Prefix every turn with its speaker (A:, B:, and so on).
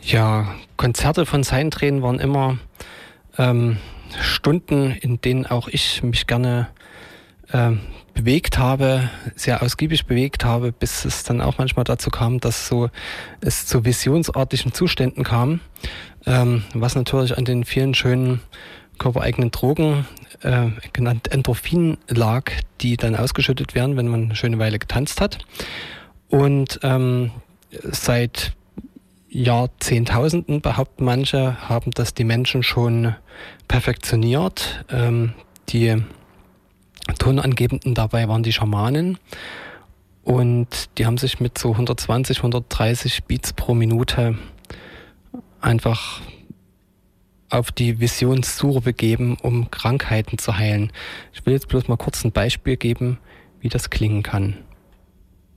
A: Ja, Konzerte von Seintränen waren immer Stunden, in denen auch ich mich gerne bewegt habe, sehr ausgiebig bewegt habe, bis es dann auch manchmal dazu kam, dass es zu visionsartigen Zuständen kam, was natürlich an den vielen schönen körpereigenen Drogen, genannt Endorphin, lag, die dann ausgeschüttet werden, wenn man eine schöne Weile getanzt hat. Und seit Jahrzehntausenden, behaupten manche, haben das die Menschen schon perfektioniert. Die Tonangebenden dabei waren die Schamanen und die haben sich mit so 120, 130 Beats pro Minute einfach auf die Visionssuche begeben, um Krankheiten zu heilen. Ich will jetzt bloß mal kurz ein Beispiel geben, wie das klingen kann.